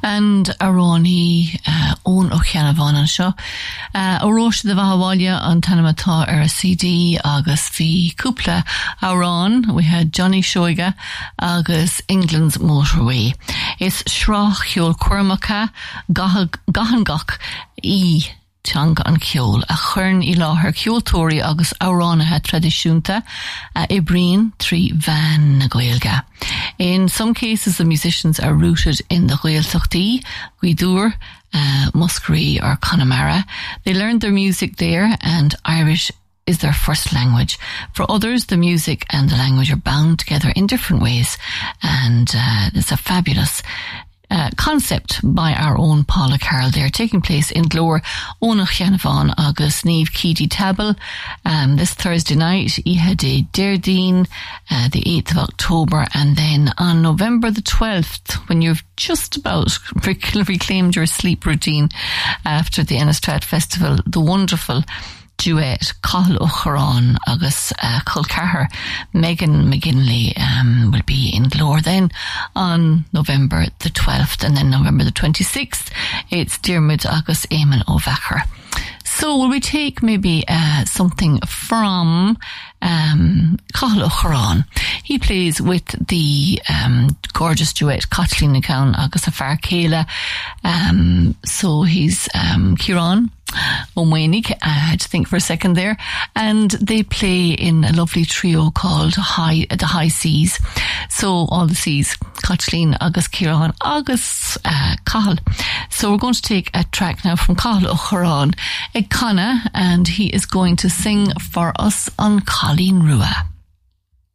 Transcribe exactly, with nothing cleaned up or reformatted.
and Aroni uh, own O'Canavan and Shaw. Uh, Orosh the Vahawalia on Tanamata er C D Agus V Kupla Aron. We had Johnny Shoiga Agus England's Motorway. It's Shrach Hiol Quirmaka Gahangok E. Teang an ceol a churn I láthair ceoltóirí agus áránathe tradiisiúnta a Ibrín trí van na Gaeilge. In some cases, the musicians are rooted in the Gaeltachtaí, Gweedúr, uh, Muskerry or Connemara. They learned their music there, and Irish is their first language. For others, the music and the language are bound together in different ways, and uh, it's a fabulous Uh, concept by our own Paula Carroll there, taking place in Glór Ónach Cheannavan agus Niamh Keady Tabel um, this Thursday night. Ihe de Deirdín, uh, the eighth of October, and then on November the twelfth, when you've just about rec- reclaimed your sleep routine after the Innistrad Festival, the wonderful duet Cathal O'Chorán agus uh, Culcaher Megan McGinley um, will be in Glór then on November the twelfth, and then November the twenty-sixth it's Diarmuid agus Eamon O'Vacher. So will we take maybe uh, something from um, Cathal O'Chorán? He plays with the um, gorgeous duet Kathleen McCown agus a Far Céile. Um, so he's um, Kieran O'Mwainig, I had to think for a second there, and they play in a lovely trio called High, the High Seas. So all the seas, Kathleen agus Kieran agus uh, Cathal. So we're going to take a track now from Cathal O'Chorán, Ag Conna, and he is going to sing for us on Colleen Rua.